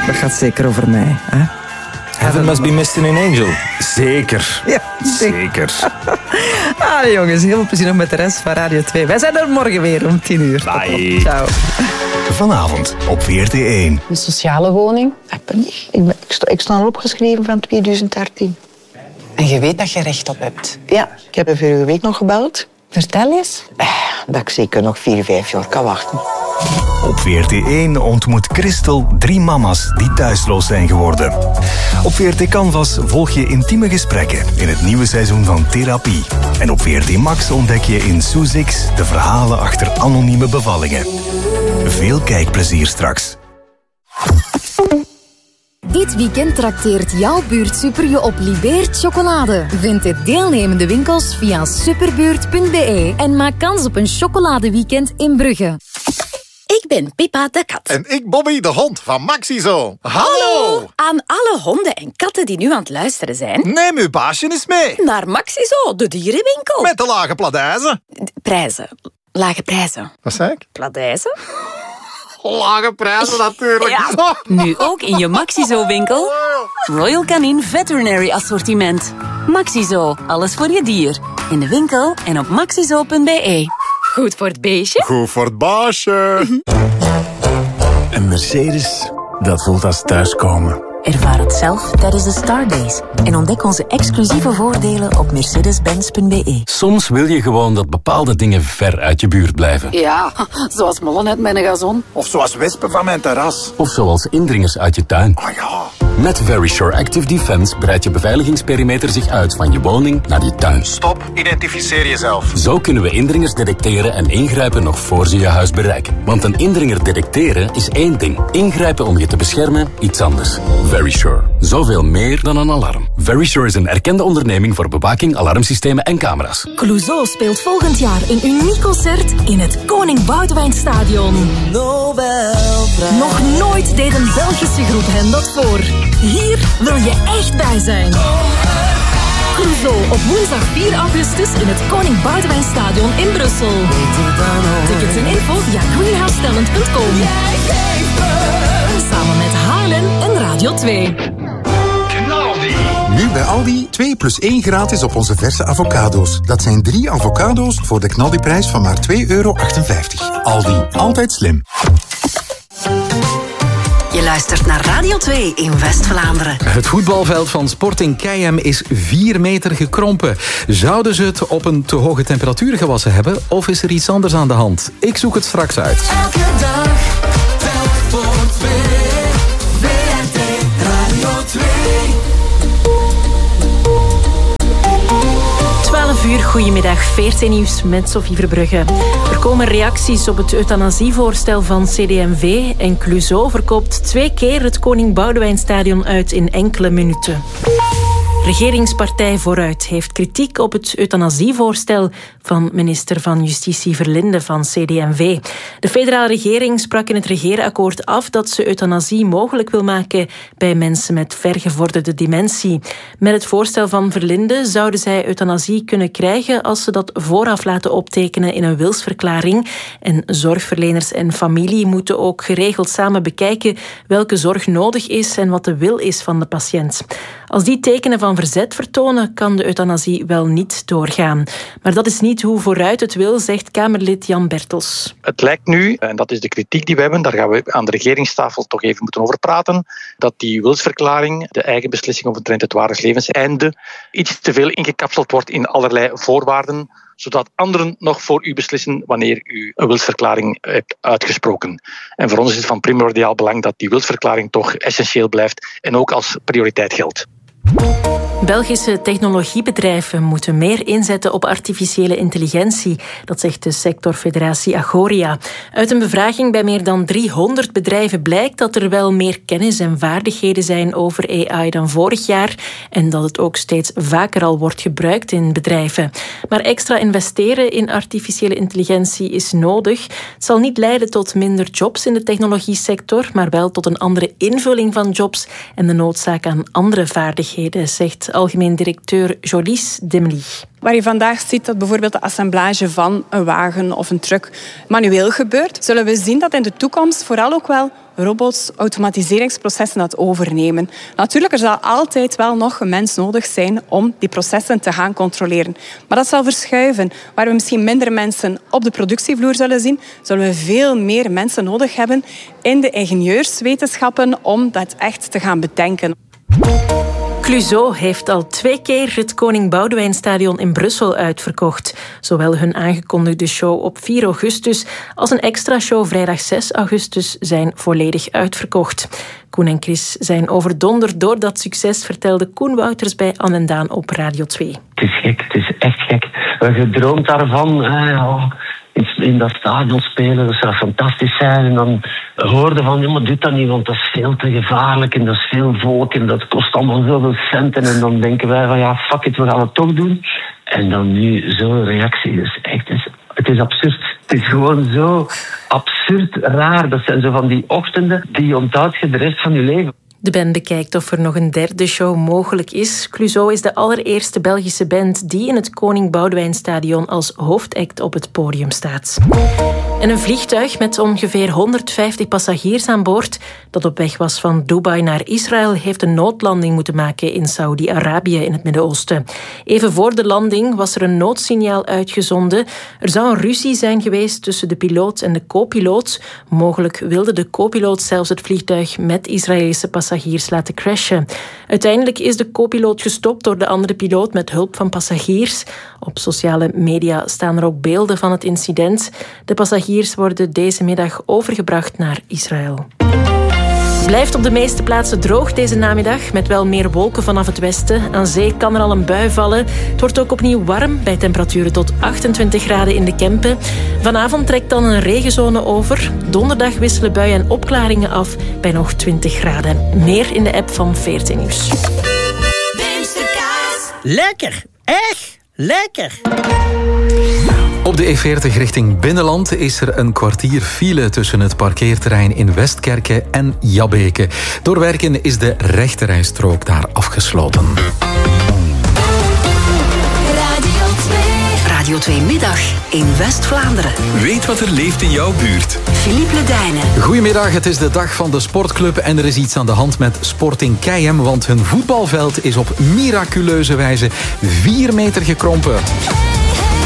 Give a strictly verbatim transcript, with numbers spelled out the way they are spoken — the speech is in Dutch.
dat gaat zeker over mij. Hè? Heaven must be missing an angel. Zeker. Ja, Zeker. Ah, jongens, heel veel plezier nog met de rest van Radio twee. Wij zijn er morgen weer om tien uur. Bye. Ciao. Vanavond op V R T één. Een sociale woning heb ik niet. Ik, ben, ik, sta, ik sta al opgeschreven van tweeduizend dertien. En je weet dat je recht op hebt. Ja, ik heb er vorige week nog gebeld. Vertel eens. Eh, dat ik zeker nog vier, vijf jaar kan wachten. Op V R T één ontmoet Christel drie mama's die thuisloos zijn geworden. Op V R T Canvas volg je intieme gesprekken in het nieuwe seizoen van Therapie. En op V R T Max ontdek je in Soezix de verhalen achter anonieme bevallingen. Veel kijkplezier straks. Dit weekend trakteert jouw buurt Super je op Libeert chocolade. Vind de deelnemende winkels via superbuurt punt b e en maak kans op een chocoladeweekend in Brugge. Ik ben Pippa de kat. En ik Bobby de hond van Maxizo. Hallo! Aan alle honden en katten die nu aan het luisteren zijn. Neem uw baasje eens mee. Naar Maxizo, de dierenwinkel. Met de lage pladijzen. Prijzen. Lage prijzen. Wat zei ik? Pladijzen? Lage prijzen natuurlijk. Ja. Nu ook in je Maxizo-winkel. Royal Canin Veterinary Assortiment. Maxizo, alles voor je dier. In de winkel en op maxizo punt b e. Goed voor het beestje. Goed voor het baasje. Een Mercedes, dat voelt als thuiskomen. Ervaar het zelf tijdens de Stardays. En ontdek onze exclusieve voordelen op mercedes benz punt b e. Soms wil je gewoon dat bepaalde dingen ver uit je buurt blijven. Ja, zoals mollen uit mijn gazon. Of zoals wespen van mijn terras. Of zoals indringers uit je tuin. Oh ja. Met Verisure Active Defense breidt je beveiligingsperimeter zich uit van je woning naar je tuin. Stop, identificeer jezelf. Zo kunnen we indringers detecteren en ingrijpen nog voor ze je huis bereiken. Want een indringer detecteren is één ding. Ingrijpen om je te beschermen, iets anders. Verisure. Zoveel meer dan een alarm. Verisure is een erkende onderneming voor bewaking, alarmsystemen en camera's. Clouseau speelt volgend jaar een uniek concert in het Koning Boudewijnstadion. Nog nooit deed een Belgische groep hen dat voor. Hier wil je echt bij zijn. Clouseau op woensdag vier augustus in het Koning Boudewijnstadion in Brussel. Tickets en info via greenhouse talent punt com. Samen met Haarlem en Radio twee. Nu bij Aldi twee plus één gratis op onze verse avocado's. Dat zijn drie avocado's voor de knaldiprijs van maar twee euro achtenvijftig. Aldi, altijd slim. Je luistert naar Radio twee in West-Vlaanderen. Het voetbalveld van Sporting Keihem is vier meter gekrompen. Zouden ze het op een te hoge temperatuur gewassen hebben? Of is er iets anders aan de hand? Ik zoek het straks uit. Elke dag, telk voor twee. V R T Radio twee. twaalf uur, goedemiddag, V R T Nieuws met Sophie Verbrugge. Er komen reacties op het euthanasievoorstel van C D M V en Clouseau verkoopt twee keer het Koning Boudewijnstadion uit in enkele minuten. Regeringspartij Vooruit heeft kritiek op het euthanasievoorstel van minister van Justitie Verlinde van C D M V. De federale regering sprak in het regeerakkoord af dat ze euthanasie mogelijk wil maken bij mensen met vergevorderde dementie. Met het voorstel van Verlinde zouden zij euthanasie kunnen krijgen als ze dat vooraf laten optekenen in een wilsverklaring. En zorgverleners en familie moeten ook geregeld samen bekijken welke zorg nodig is en wat de wil is van de patiënt. Als die tekenen van verzet vertonen, kan de euthanasie wel niet doorgaan. Maar dat is niet hoe Vooruit het wil, zegt Kamerlid Jan Bertels. Het lijkt nu, en dat is de kritiek die we hebben, daar gaan we aan de regeringstafel toch even moeten over praten, dat die wilsverklaring, de eigen beslissing omtrent het ware levenseinde, iets te veel ingekapseld wordt in allerlei voorwaarden, zodat anderen nog voor u beslissen wanneer u een wilsverklaring hebt uitgesproken. En voor ons is het van primordiaal belang dat die wilsverklaring toch essentieel blijft en ook als prioriteit geldt. Belgische technologiebedrijven moeten meer inzetten op artificiële intelligentie. Dat zegt de sectorfederatie Agoria. Uit een bevraging bij meer dan driehonderd bedrijven blijkt dat er wel meer kennis en vaardigheden zijn over A I dan vorig jaar en dat het ook steeds vaker al wordt gebruikt in bedrijven. Maar extra investeren in artificiële intelligentie is nodig. Het zal niet leiden tot minder jobs in de technologiesector, maar wel tot een andere invulling van jobs en de noodzaak aan andere vaardigheden, zegt algemeen directeur Jolis Demely. Waar je vandaag ziet dat bijvoorbeeld de assemblage van een wagen of een truck manueel gebeurt, zullen we zien dat in de toekomst vooral ook wel robots, automatiseringsprocessen dat overnemen. Natuurlijk, er zal altijd wel nog een mens nodig zijn om die processen te gaan controleren. Maar dat zal verschuiven. Waar we misschien minder mensen op de productievloer zullen zien, zullen we veel meer mensen nodig hebben in de ingenieurswetenschappen om dat echt te gaan bedenken. Clouseau heeft al twee keer het Koning Boudewijnstadion in Brussel uitverkocht. Zowel hun aangekondigde show op vier augustus als een extra show vrijdag zes augustus zijn volledig uitverkocht. Koen en Chris zijn overdonderd door dat succes, vertelde Koen Wouters bij Anne en Daan op Radio twee. Het is gek, het is echt gek. We gedroomd daarvan. Eh, oh. In dat stadion spelen, dat zou fantastisch zijn. En dan hoorden van, ja, maar doe dat niet, want dat is veel te gevaarlijk en dat is veel volk en dat kost allemaal zoveel centen. En dan denken wij van, ja, fuck it, we gaan het toch doen. En dan nu zo'n reactie, dus echt, het is, het is absurd. Het is gewoon zo absurd raar. Dat zijn zo van die ochtenden die je onthoudt je de rest van je leven. De band bekijkt of er nog een derde show mogelijk is. Clouseau is de allereerste Belgische band die in het Koning Boudewijnstadion als hoofdact op het podium staat. En een vliegtuig met ongeveer honderdvijftig passagiers aan boord dat op weg was van Dubai naar Israël heeft een noodlanding moeten maken in Saoedi-Arabië in het Midden-Oosten. Even voor de landing was er een noodsignaal uitgezonden. Er zou een ruzie zijn geweest tussen de piloot en de co-piloot. Mogelijk wilde de co-piloot zelfs het vliegtuig met Israëlische passagiers laten crashen. Uiteindelijk is de co-piloot gestopt door de andere piloot met hulp van passagiers. Op sociale media staan er ook beelden van het incident. De passagiers worden deze middag overgebracht naar Israël. Blijft op de meeste plaatsen droog deze namiddag, met wel meer wolken vanaf het westen. Aan zee kan er al een bui vallen. Het wordt ook opnieuw warm, bij temperaturen tot achtentwintig graden in de Kempen. Vanavond trekt dan een regenzone over. Donderdag wisselen buien en opklaringen af bij nog twintig graden. Meer in de app van veertien Nieuws. Lekker, echt lekker. Op de E veertig richting Binnenland is er een kwartier file tussen het parkeerterrein in Westkerke en Jabbeke. Door werken is de rechterrijstrook daar afgesloten. Radio twee Middag in West-Vlaanderen. Weet wat er leeft in jouw buurt. Philippe Ledijnen. Goedemiddag, het is de dag van de sportclub en er is iets aan de hand met Sporting Keihem, want hun voetbalveld is op miraculeuze wijze vier meter gekrompen.